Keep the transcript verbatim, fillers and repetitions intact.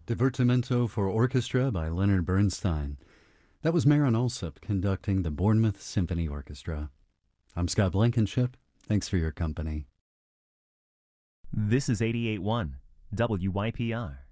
Divertimento for Orchestra by Leonard Bernstein. That was Marin Alsop conducting the Bournemouth Symphony Orchestra. I'm Scott Blankenship. Thanks for your company. This is eighty-eight point one W Y P R.